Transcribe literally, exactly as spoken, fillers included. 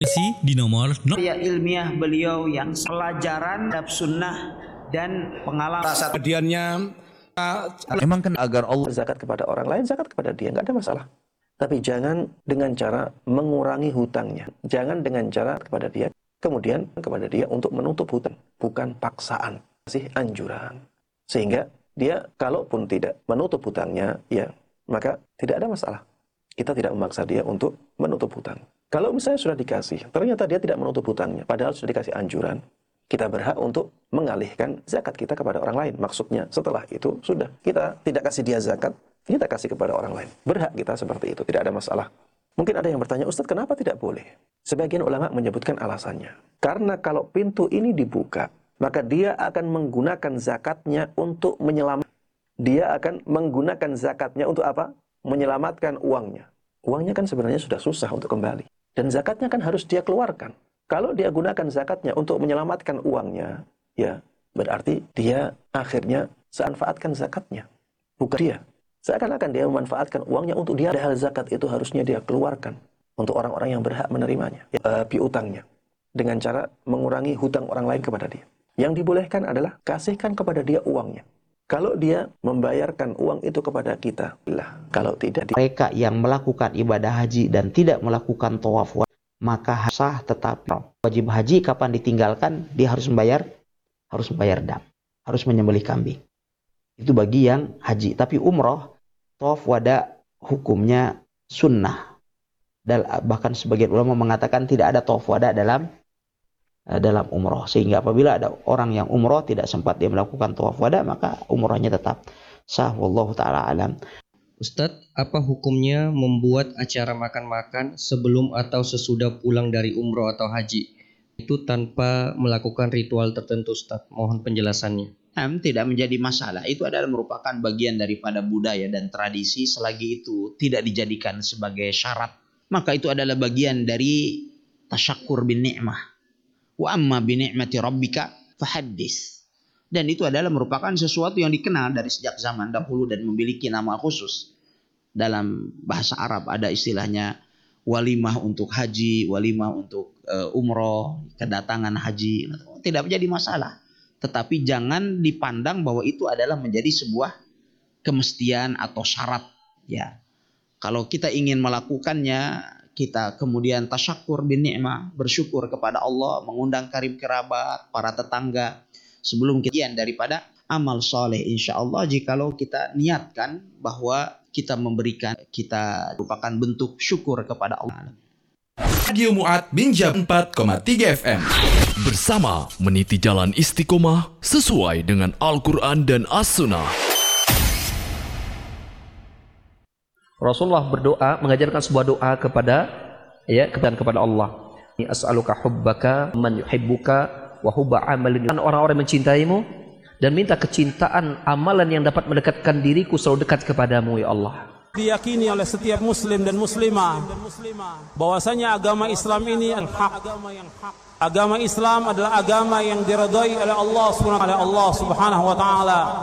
konsultasi di nomor karya ilmiah beliau yang pelajaran adab sunnah dan pengalaman kejadiannya memang kan agar Allah zakat kepada orang lain, zakat kepada dia, nggak ada masalah. Tapi jangan dengan cara mengurangi hutangnya, jangan dengan cara kepada dia kemudian kepada dia untuk menutup hutang, bukan paksaan, sih anjuran. Sehingga dia kalaupun tidak menutup hutangnya, ya maka tidak ada masalah. Kita tidak memaksa dia untuk menutup hutang. Kalau misalnya sudah dikasih, ternyata dia tidak menutup hutangnya, padahal sudah dikasih anjuran, kita berhak untuk mengalihkan zakat kita kepada orang lain. Maksudnya setelah itu sudah, kita tidak kasih dia zakat, kita kasih kepada orang lain. Berhak kita seperti itu, tidak ada masalah. Mungkin ada yang bertanya, Ustaz, kenapa tidak boleh? Sebagian ulama menyebutkan alasannya. Karena kalau pintu ini dibuka, maka dia akan menggunakan zakatnya untuk menyelamatkan. Dia akan menggunakan zakatnya untuk apa? Menyelamatkan uangnya. Uangnya kan sebenarnya sudah susah untuk kembali. Dan zakatnya kan harus dia keluarkan. Kalau dia gunakan zakatnya untuk menyelamatkan uangnya, ya berarti dia akhirnya memanfaatkan zakatnya. Bukan dia. Seakan-akan dia memanfaatkan uangnya untuk dia. Padahal zakat itu harusnya dia keluarkan untuk orang-orang yang berhak menerimanya. Ya, uh, piutangnya. Dengan cara mengurangi hutang orang lain kepada dia. Yang dibolehkan adalah kasihkan kepada dia uangnya. Kalau dia membayarkan uang itu kepada kita, lah. Kalau tidak, mereka yang melakukan ibadah haji dan tidak melakukan tawaf, maka sah tetapi wajib haji kapan ditinggalkan, dia harus membayar, harus membayar dam, harus menyembelih kambing. Itu bagi yang haji. Tapi umroh, tawaf wada hukumnya sunnah. Dan bahkan sebagian ulama mengatakan tidak ada tawaf wada dalam dalam umroh, sehingga apabila ada orang yang umroh tidak sempat dia melakukan tawaf wada, maka umrohnya tetap sah. Wallahu taala alam. Ustadz, apa hukumnya membuat acara makan-makan sebelum atau sesudah pulang dari umroh atau haji itu tanpa melakukan ritual tertentu, Ustadz? Mohon penjelasannya. Nah, tidak menjadi masalah. Itu adalah merupakan bagian daripada budaya dan tradisi. Selagi itu tidak dijadikan sebagai syarat, maka itu adalah bagian dari tasyakur bin ni'mah. Wa amma bi ni'mati rabbika fahaddits. Dan itu adalah merupakan sesuatu yang dikenal dari sejak zaman dahulu dan memiliki nama khusus. Dalam bahasa Arab ada istilahnya walimah untuk haji, walimah untuk uh, umroh, kedatangan haji. Tidak menjadi masalah. Tetapi jangan dipandang bahwa itu adalah menjadi sebuah kemestian atau syarat. Ya, kalau kita ingin melakukannya, kita kemudian tasyakur bin ni'mah, bersyukur kepada Allah, mengundang karib kerabat, para tetangga sebelum kejadian daripada amal soleh. Insya Allah jikalau kita niatkan bahwa kita memberikan, kita merupakan bentuk syukur kepada Allah. Radio Mu'ad Minjab empat koma tiga F M bersama meniti jalan istiqomah sesuai dengan Al-Quran dan As-Sunnah. Rasulullah berdoa, mengajarkan sebuah doa kepada ya kepada kepada Allah. As'aluka hubbaka man yuhibbuka wa hubba amalin. Orang-orang yang mencintaimu dan minta kecintaan amalan yang dapat mendekatkan diriku selalu dekat kepadamu ya Allah. Diyakini oleh setiap muslim dan muslimah bahwasanya agama Islam ini al-haq. Agama Islam adalah agama yang diridhai oleh Allah Subhanahu wa taala.